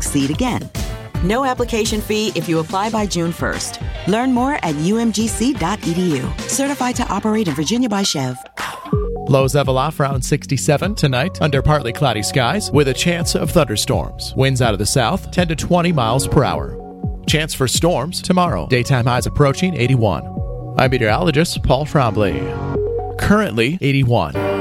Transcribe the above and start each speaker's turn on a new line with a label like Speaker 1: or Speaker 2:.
Speaker 1: succeed again. No application fee if you apply by June 1st. Learn more at umgc.edu. Certified to operate in Virginia by Chev.
Speaker 2: Lows level off around 67 tonight under partly cloudy skies with a chance of thunderstorms. Winds out of the south 10 to 20 miles per hour. Chance for storms tomorrow. Daytime highs approaching 81. I'm meteorologist Paul Trombley. Currently 81.